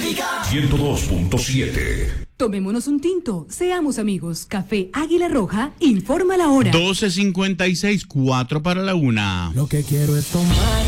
Olímpica 102.7. Tomémonos un tinto, seamos amigos. Café Águila Roja informa la hora. 12:56, 4 para la 1. Lo que quiero es tomar